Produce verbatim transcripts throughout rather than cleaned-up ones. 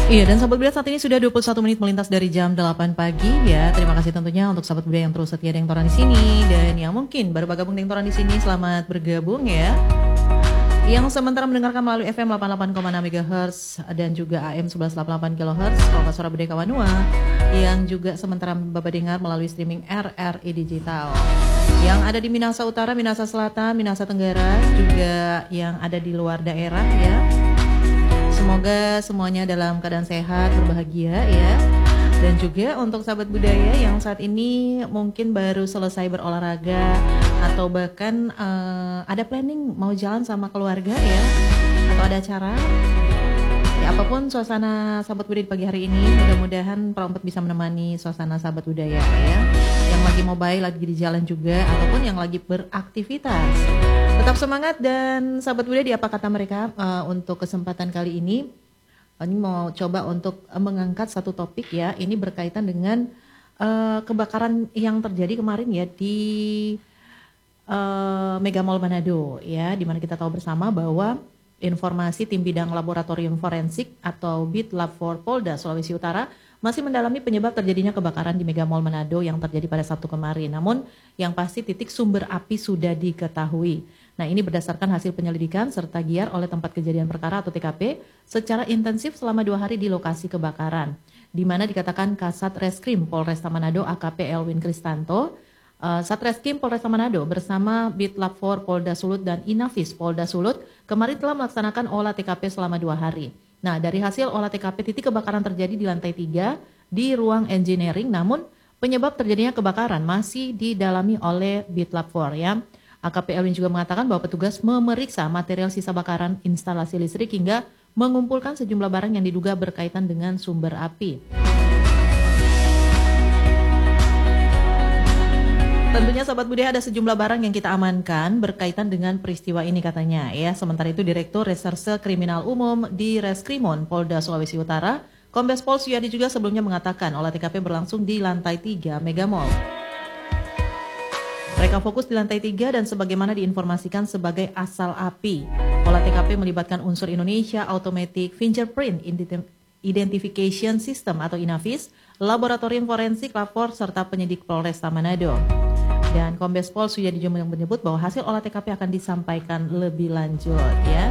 Iya, dan sahabat budaya saat ini sudah dua puluh satu menit melintas dari jam delapan pagi ya. Terima kasih tentunya untuk sahabat budaya yang terus setia dengan Toran di sini dan yang mungkin baru bergabung dengan Toran di sini, selamat bergabung ya. Yang sementara mendengarkan melalui F M delapan puluh delapan koma enam megahertz dan juga A M seratus delapan puluh delapan kilohertz Program Suara Budaya Kawanua, yang juga sementara Bapak dengar melalui streaming R R I Digital. Yang ada di Minahasa Utara, Minahasa Selatan, Minahasa Tenggara, juga yang ada di luar daerah ya. Semoga semuanya dalam keadaan sehat, berbahagia ya. Dan juga untuk sahabat budaya yang saat ini mungkin baru selesai berolahraga atau bahkan uh, ada planning mau jalan sama keluarga ya, atau ada acara. Ya apapun suasana sahabat budaya di pagi hari ini, mudah-mudahan Prompt bisa menemani suasana sahabat budaya ya. Yang lagi mobile, lagi di jalan juga, ataupun yang lagi beraktivitas. Tetap semangat dan sahabat budaya di apa kata mereka uh, untuk kesempatan kali ini. Ini mau coba untuk uh, mengangkat satu topik ya. Ini berkaitan dengan uh, kebakaran yang terjadi kemarin ya di uh, Mega Mall Manado ya, di mana kita tahu bersama bahwa informasi tim bidang laboratorium forensik atau Bitlab for Polda Sulawesi Utara masih mendalami penyebab terjadinya kebakaran di Mega Mall Manado yang terjadi pada Sabtu kemarin. Namun yang pasti titik sumber api sudah diketahui. Nah, ini berdasarkan hasil penyelidikan serta giar oleh tempat kejadian perkara atau T K P secara intensif selama dua hari di lokasi kebakaran, di mana dikatakan Kasat Reskrim Polresta Manado A K P Elwin Kristanto, uh, Satreskrim Polresta Manado bersama Bitlab for Polda Sulut dan Inafis Polda Sulut kemarin telah melaksanakan olah T K P selama dua hari. Nah, dari hasil olah T K P, titik kebakaran terjadi di lantai tiga di ruang engineering, namun penyebab terjadinya kebakaran masih didalami oleh Bitlab for ya. A K P Elwin juga mengatakan bahwa petugas memeriksa material sisa bakaran instalasi listrik hingga mengumpulkan sejumlah barang yang diduga berkaitan dengan sumber api. Tentunya sahabat budaya ada sejumlah barang yang kita amankan berkaitan dengan peristiwa ini katanya ya. Sementara itu Direktur Reserse Kriminal Umum di Reskrimon Polda Sulawesi Utara, Kombes Pol Suyadi juga sebelumnya mengatakan olah T K P berlangsung di lantai tiga Mega Mall. Mereka fokus di lantai tiga dan sebagaimana diinformasikan sebagai asal api. Olah T K P melibatkan unsur Indonesia Automatic Fingerprint Identification System atau Inafis, Laboratorium Forensik Lapor serta penyidik Polresta Manado. Dan Kombes Pol Suyadi juga menyebut bahwa hasil olah T K P akan disampaikan lebih lanjut ya.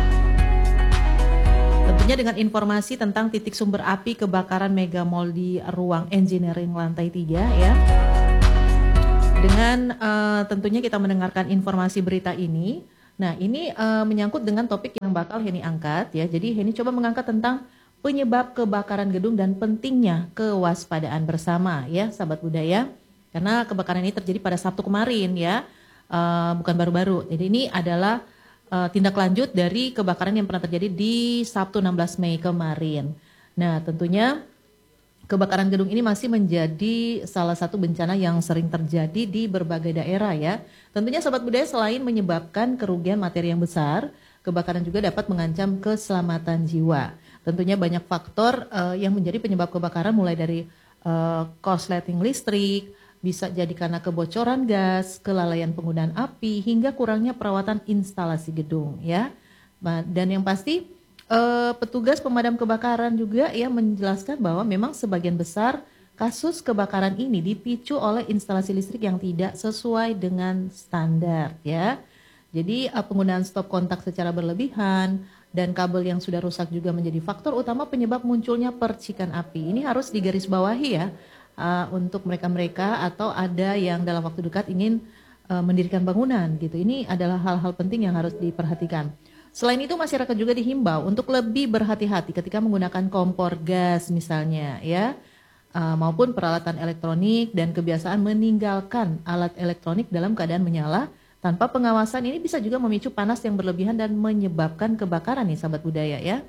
Tentunya dengan informasi tentang titik sumber api kebakaran Mega Mall di ruang engineering lantai tiga ya. Dengan uh, tentunya kita mendengarkan informasi berita ini. Nah ini uh, menyangkut dengan topik yang bakal Heni angkat ya. Jadi Heni coba mengangkat tentang penyebab kebakaran gedung dan pentingnya kewaspadaan bersama ya sahabat budaya. Karena kebakaran ini terjadi pada Sabtu kemarin ya, uh, bukan baru-baru. Jadi ini adalah uh, tindak lanjut dari kebakaran yang pernah terjadi di Sabtu enam belas Mei kemarin. Nah tentunya kebakaran gedung ini masih menjadi salah satu bencana yang sering terjadi di berbagai daerah ya. Tentunya sahabat budaya selain menyebabkan kerugian materi yang besar, kebakaran juga dapat mengancam keselamatan jiwa. Tentunya banyak faktor uh, yang menjadi penyebab kebakaran mulai dari uh, korsleting listrik, bisa jadi karena kebocoran gas, kelalaian penggunaan api, hingga kurangnya perawatan instalasi gedung ya. Dan yang pasti uh, petugas pemadam kebakaran juga ya menjelaskan bahwa memang sebagian besar kasus kebakaran ini dipicu oleh instalasi listrik yang tidak sesuai dengan standar ya. Jadi uh, penggunaan stop kontak secara berlebihan dan kabel yang sudah rusak juga menjadi faktor utama penyebab munculnya percikan api. Ini harus digarisbawahi ya. Uh, untuk mereka-mereka atau ada yang dalam waktu dekat ingin uh, mendirikan bangunan gitu. Ini adalah hal-hal penting yang harus diperhatikan. Selain itu masyarakat juga dihimbau untuk lebih berhati-hati ketika menggunakan kompor gas misalnya ya, uh, maupun peralatan elektronik dan kebiasaan meninggalkan alat elektronik dalam keadaan menyala tanpa pengawasan. Ini bisa juga memicu panas yang berlebihan dan menyebabkan kebakaran nih sahabat budaya ya.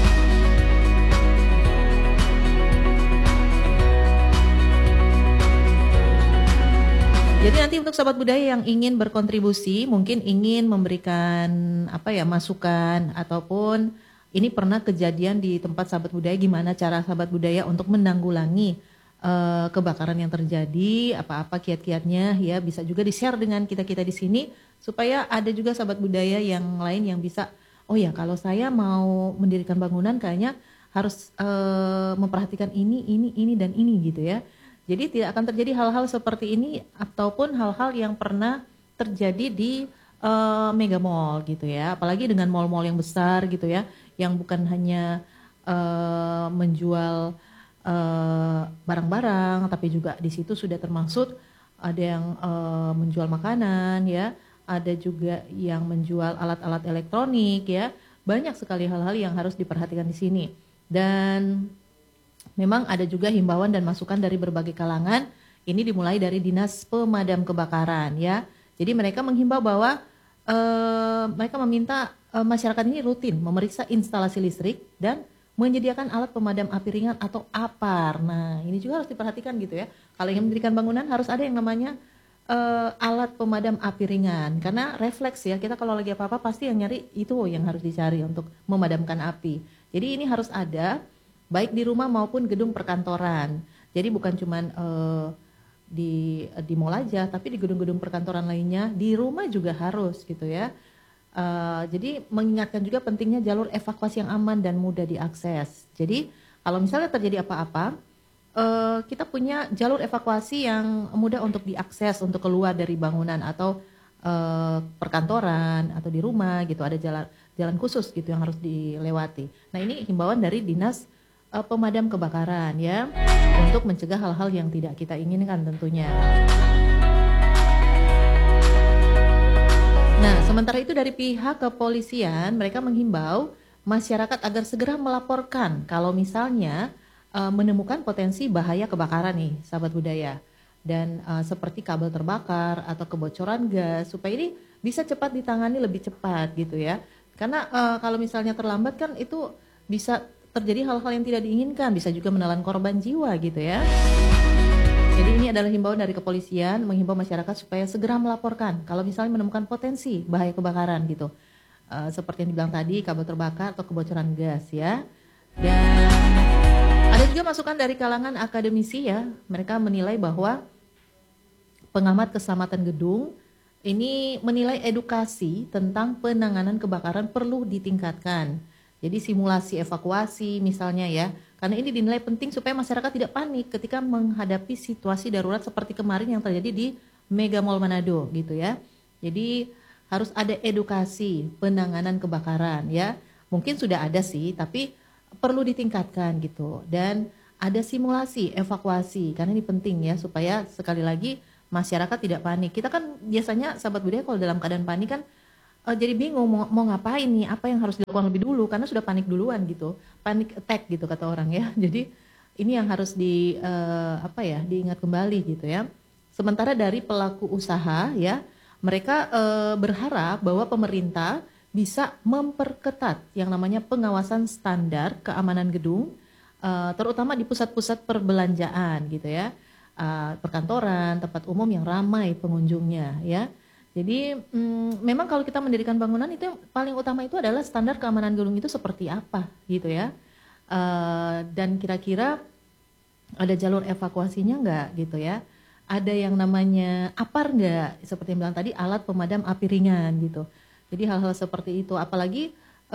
Jadi nanti untuk sahabat budaya yang ingin berkontribusi, mungkin ingin memberikan apa ya masukan ataupun ini pernah kejadian di tempat sahabat budaya, gimana cara sahabat budaya untuk menanggulangi uh, kebakaran yang terjadi, apa-apa kiat-kiatnya ya, bisa juga di-share dengan kita-kita di sini supaya ada juga sahabat budaya yang lain yang bisa, oh ya kalau saya mau mendirikan bangunan kayaknya harus uh, memperhatikan ini, ini, ini dan ini gitu ya. Jadi tidak akan terjadi hal-hal seperti ini ataupun hal-hal yang pernah terjadi di uh, mega mall gitu ya. Apalagi dengan mall-mall yang besar gitu ya, yang bukan hanya uh, menjual uh, barang-barang, tapi juga di situ sudah termaksud ada yang uh, menjual makanan ya, ada juga yang menjual alat-alat elektronik ya. Banyak sekali hal-hal yang harus diperhatikan di sini. Dan memang ada juga himbauan dan masukan dari berbagai kalangan. Ini dimulai dari Dinas Pemadam Kebakaran ya. Jadi mereka menghimbau bahwa uh, mereka meminta uh, masyarakat ini rutin memeriksa instalasi listrik dan menyediakan alat pemadam api ringan atau APAR. Nah, ini juga harus diperhatikan gitu ya. Kalau ingin mendirikan bangunan harus ada yang namanya uh, alat pemadam api ringan. Karena refleks ya, kita kalau lagi apa-apa pasti yang nyari itu yang harus dicari untuk memadamkan api. Jadi ini harus ada baik di rumah maupun gedung perkantoran. Jadi bukan cuman uh, di di mall aja, tapi di gedung-gedung perkantoran lainnya, di rumah juga harus gitu ya. Uh, jadi mengingatkan juga pentingnya jalur evakuasi yang aman dan mudah diakses. Jadi kalau misalnya terjadi apa-apa, uh, kita punya jalur evakuasi yang mudah untuk diakses untuk keluar dari bangunan atau uh, perkantoran atau di rumah gitu. Ada jalan jalan khusus gitu yang harus dilewati. Nah ini himbauan dari Dinas uh, Pemadam Kebakaran ya, untuk mencegah hal-hal yang tidak kita inginkan tentunya. Nah, sementara itu dari pihak kepolisian, mereka menghimbau masyarakat agar segera melaporkan kalau misalnya uh, menemukan potensi bahaya kebakaran nih, sahabat budaya. Dan uh, seperti kabel terbakar atau kebocoran gas, supaya ini bisa cepat ditangani lebih cepat gitu ya. Karena uh, kalau misalnya terlambat kan itu bisa terjadi hal-hal yang tidak diinginkan, bisa juga menelan korban jiwa gitu ya. Jadi ini adalah himbauan dari kepolisian menghimbau masyarakat supaya segera melaporkan kalau misalnya menemukan potensi bahaya kebakaran gitu. Uh, seperti yang dibilang tadi, kabel terbakar atau kebocoran gas ya. Dan ada juga masukan dari kalangan akademisi ya. Mereka menilai bahwa pengamat keselamatan gedung ini menilai edukasi tentang penanganan kebakaran perlu ditingkatkan. Jadi simulasi evakuasi misalnya ya, karena ini dinilai penting supaya masyarakat tidak panik ketika menghadapi situasi darurat seperti kemarin yang terjadi di Mega Mall Manado gitu ya. Jadi harus ada edukasi penanganan kebakaran ya. Mungkin sudah ada sih, tapi perlu ditingkatkan gitu. Dan ada simulasi evakuasi, karena ini penting ya supaya sekali lagi masyarakat tidak panik. Kita kan biasanya sahabat budaya kalau dalam keadaan panik kan Uh, jadi bingung mau, mau ngapain nih, apa yang harus dilakukan lebih dulu karena sudah panik duluan gitu, panik attack gitu kata orang ya. Jadi ini yang harus di uh, apa ya diingat kembali gitu ya. Sementara dari pelaku usaha ya, mereka uh, berharap bahwa pemerintah bisa memperketat yang namanya pengawasan standar keamanan gedung, uh, terutama di pusat-pusat perbelanjaan gitu ya, uh, perkantoran, tempat umum yang ramai pengunjungnya ya. Jadi mm, memang kalau kita mendirikan bangunan itu yang paling utama itu adalah standar keamanan gedung itu seperti apa gitu ya. Uh, dan kira-kira ada jalur evakuasinya enggak gitu ya. Ada yang namanya APAR enggak, seperti yang bilang tadi alat pemadam api ringan gitu. Jadi hal-hal seperti itu, apalagi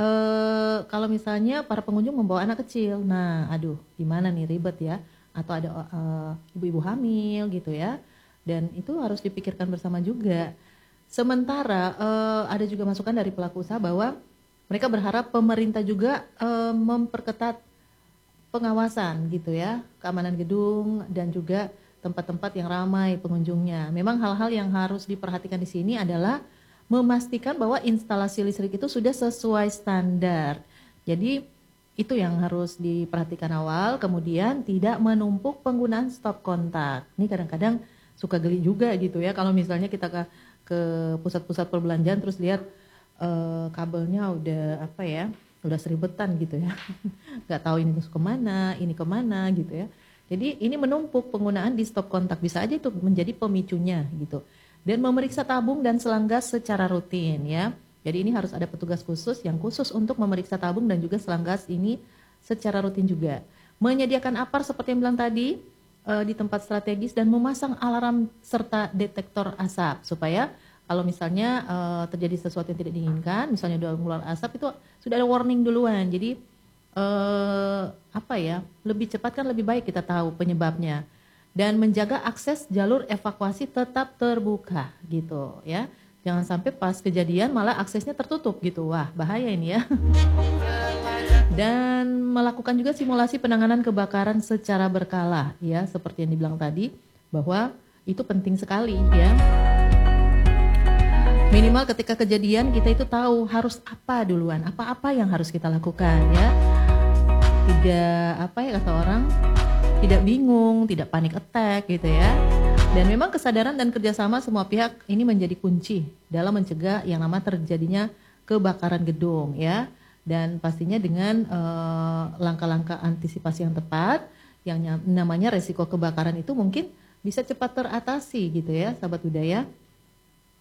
uh, kalau misalnya para pengunjung membawa anak kecil. Nah aduh gimana nih, ribet ya. Atau ada uh, ibu-ibu hamil gitu ya. Dan itu harus dipikirkan bersama juga. Sementara uh, ada juga masukan dari pelaku usaha bahwa mereka berharap pemerintah juga uh, memperketat pengawasan gitu ya, keamanan gedung dan juga tempat-tempat yang ramai pengunjungnya. Memang hal-hal yang harus diperhatikan di sini adalah memastikan bahwa instalasi listrik itu sudah sesuai standar. Jadi itu yang harus diperhatikan awal, kemudian tidak menumpuk penggunaan stop kontak. Ini kadang-kadang suka geli juga gitu ya kalau misalnya kita ke ke pusat-pusat perbelanjaan terus lihat uh, kabelnya udah apa ya, udah seribetan gitu ya, nggak tahu ini kemana, ini kemana gitu ya. Jadi ini menumpuk penggunaan di stop kontak, bisa aja itu menjadi pemicunya gitu. Dan memeriksa tabung dan selang gas secara rutin ya. Jadi ini harus ada petugas khusus yang khusus untuk memeriksa tabung dan juga selang gas ini secara rutin juga. Menyediakan APAR seperti yang bilang tadi, di tempat strategis dan memasang alarm serta detektor asap supaya kalau misalnya uh, terjadi sesuatu yang tidak diinginkan, misalnya udah keluar asap itu sudah ada warning duluan. Jadi eh, apa ya, lebih cepat kan lebih baik kita tahu penyebabnya. Dan menjaga akses jalur evakuasi tetap terbuka gitu ya. Jangan sampai pas kejadian malah aksesnya tertutup gitu. Wah, bahaya ini ya. Dan melakukan juga simulasi penanganan kebakaran secara berkala ya, seperti yang dibilang tadi bahwa itu penting sekali ya. Minimal ketika kejadian kita itu tahu harus apa duluan, apa-apa yang harus kita lakukan ya. Tidak apa ya kata orang, tidak bingung, tidak panik attack gitu ya. Dan memang kesadaran dan kerjasama semua pihak ini menjadi kunci dalam mencegah yang nama terjadinya kebakaran gedung ya. Dan pastinya dengan eh, langkah-langkah antisipasi yang tepat, yang namanya resiko kebakaran itu mungkin bisa cepat teratasi gitu ya, sahabat budaya.